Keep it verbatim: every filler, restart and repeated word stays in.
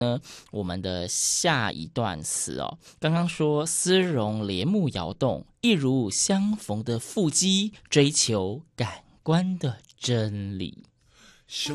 我们的下一段词哦，刚刚说丝绒帘幕摇动，一如相逢的腹肌，追求感官的真理。